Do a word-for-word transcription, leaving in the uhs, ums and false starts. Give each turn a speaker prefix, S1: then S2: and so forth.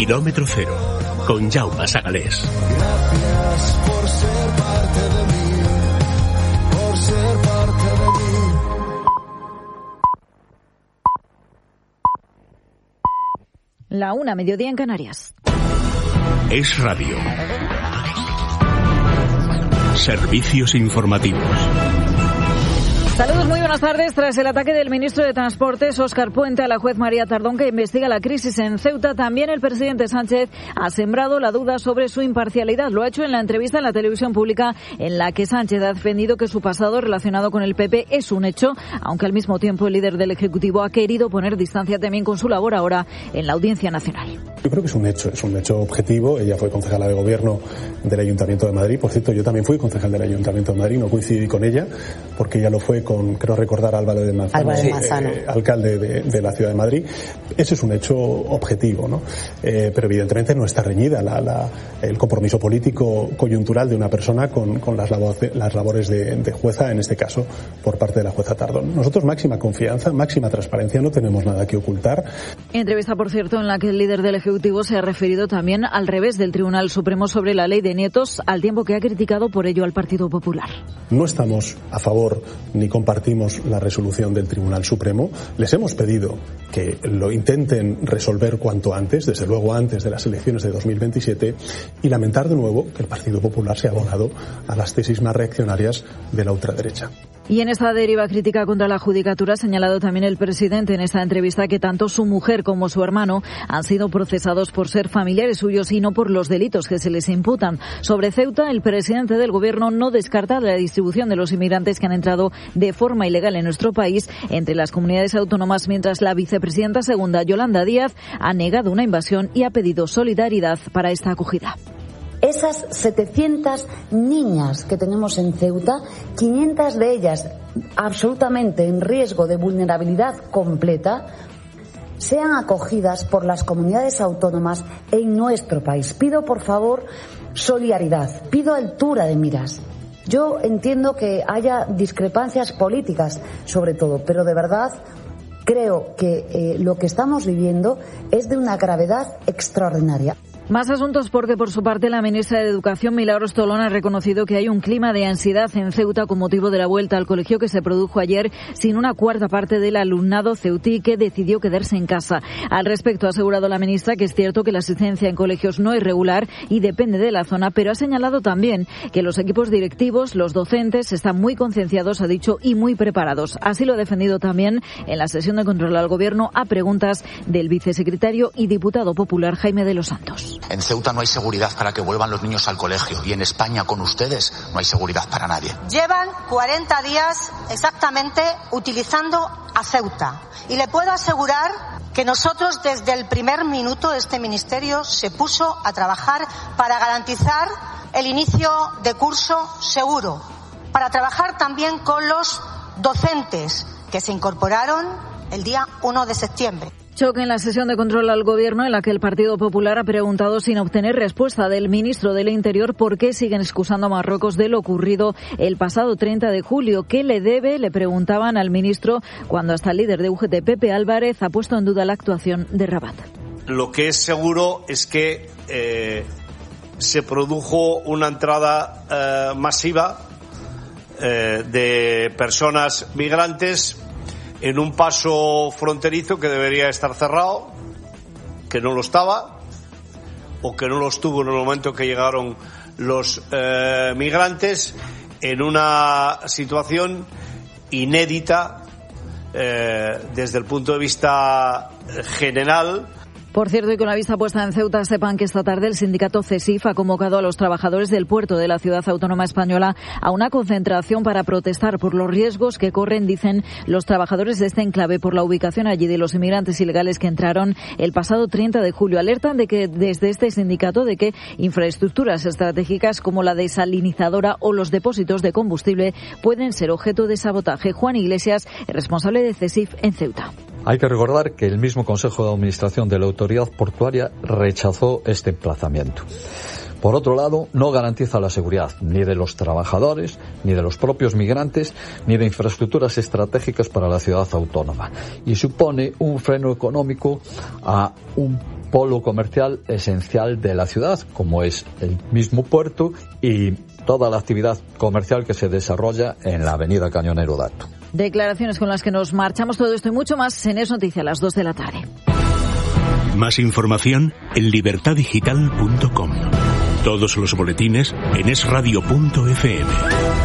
S1: Kilómetro Cero, con Jaume Sagalés.
S2: Gracias por ser parte de mí, por ser parte de mí.
S3: La una, mediodía en Canarias.
S1: Es Radio. Servicios informativos.
S3: Saludos, muy buenas tardes. Tras el ataque del ministro de Transportes, Óscar Puente, a la juez María Tardón, que investiga la crisis en Ceuta, también el presidente Sánchez ha sembrado la duda sobre su imparcialidad. Lo ha hecho en la entrevista en la televisión pública, en la que Sánchez ha defendido que su pasado relacionado con el P P es un hecho, aunque al mismo tiempo el líder del Ejecutivo ha querido poner distancia también con su labor ahora en la Audiencia Nacional.
S4: Yo creo que es un hecho, es un hecho objetivo. Ella fue concejala de gobierno del Ayuntamiento de Madrid. Por cierto, yo también fui concejal del Ayuntamiento de Madrid, no coincidí con ella, porque ella lo fue con, creo recordar, Álvaro de Manzano,
S5: Álvaro de Manzano.
S4: Eh, alcalde de, de la Ciudad de Madrid. Ese es un hecho objetivo, ¿no? Eh, pero evidentemente no está reñida la, la, el compromiso político coyuntural de una persona con, con las, labores, las labores de, de jueza, en este caso, por parte de la jueza Tardón. Nosotros máxima confianza, máxima transparencia, no tenemos nada que ocultar.
S3: Entrevista, por cierto, en la que el líder del Ejecutivo se ha referido también al revés del Tribunal Supremo sobre la ley de nietos, al tiempo que ha criticado por ello al Partido Popular.
S4: No estamos a favor ni compartimos la resolución del Tribunal Supremo. Les hemos pedido que lo intenten resolver cuanto antes, desde luego antes de las elecciones de dos mil veintisiete, y lamentar de nuevo que el Partido Popular se ha abonado a las tesis más reaccionarias de la ultraderecha.
S3: Y en esta deriva crítica contra la Judicatura ha señalado también el presidente en esta entrevista que tanto su mujer como su hermano han sido procesados por ser familiares suyos y no por los delitos que se les imputan. Sobre Ceuta, el presidente del Gobierno no descarta la distribución de los inmigrantes que han entrado de forma ilegal en nuestro país entre las comunidades autónomas, mientras la vicepresidenta segunda, Yolanda Díaz, ha negado una invasión y ha pedido solidaridad para esta acogida.
S5: Esas setecientas niñas que tenemos en Ceuta, quinientas de ellas absolutamente en riesgo de vulnerabilidad completa, sean acogidas por las comunidades autónomas en nuestro país. Pido, por favor, solidaridad, pido altura de miras. Yo entiendo que haya discrepancias políticas, sobre todo, pero de verdad creo que eh, lo que estamos viviendo es de una gravedad extraordinaria.
S3: Más asuntos porque, por su parte, la ministra de Educación, Milagros Tolón, ha reconocido que hay un clima de ansiedad en Ceuta con motivo de la vuelta al colegio que se produjo ayer sin una cuarta parte del alumnado ceutí que decidió quedarse en casa. Al respecto, ha asegurado la ministra que es cierto que la asistencia en colegios no es regular y depende de la zona, pero ha señalado también que los equipos directivos, los docentes, están muy concienciados, ha dicho, y muy preparados. Así lo ha defendido también en la sesión de control al Gobierno a preguntas del vicesecretario y diputado popular Jaime de los Santos.
S6: En Ceuta no hay seguridad para que vuelvan los niños al colegio y en España con ustedes no hay seguridad para nadie.
S7: Llevan cuarenta días exactamente utilizando a Ceuta y le puedo asegurar que nosotros desde el primer minuto este ministerio se puso a trabajar para garantizar el inicio de curso seguro, para trabajar también con los docentes que se incorporaron el día uno de septiembre.
S3: Choque en la sesión de control al Gobierno en la que el Partido Popular ha preguntado sin obtener respuesta del ministro del Interior por qué siguen excusando a Marruecos de lo ocurrido el pasado treinta de julio. ¿Qué le debe? Le preguntaban al ministro cuando hasta el líder de U G T, Pepe Álvarez, ha puesto en duda la actuación de Rabat.
S8: Lo que es seguro es que eh, se produjo una entrada eh, masiva eh, de personas migrantes en un paso fronterizo que debería estar cerrado, que no lo estaba, o que no lo estuvo en el momento que llegaron los eh, migrantes, en una situación inédita eh, desde el punto de vista general.
S3: Por cierto, y con la vista puesta en Ceuta, sepan que esta tarde el sindicato CESIF ha convocado a los trabajadores del puerto de la ciudad autónoma española a una concentración para protestar por los riesgos que corren, dicen los trabajadores de este enclave, por la ubicación allí de los inmigrantes ilegales que entraron el pasado treinta de julio. Alertan de que desde este sindicato de que infraestructuras estratégicas como la desalinizadora o los depósitos de combustible pueden ser objeto de sabotaje. Juan Iglesias, el responsable de CESIF en Ceuta.
S9: Hay que recordar que el mismo Consejo de Administración de la Autoridad Portuaria rechazó este emplazamiento. Por otro lado, no garantiza la seguridad ni de los trabajadores, ni de los propios migrantes, ni de infraestructuras estratégicas para la ciudad autónoma. Y supone un freno económico a un polo comercial esencial de la ciudad, como es el mismo puerto y toda la actividad comercial que se desarrolla en la avenida Cañonero Dato.
S3: Declaraciones con las que nos marchamos, todo esto y mucho más en Es Noticia a las dos de la tarde.
S1: Más información en libertad digital punto com. Todos los boletines en es radio punto efe eme.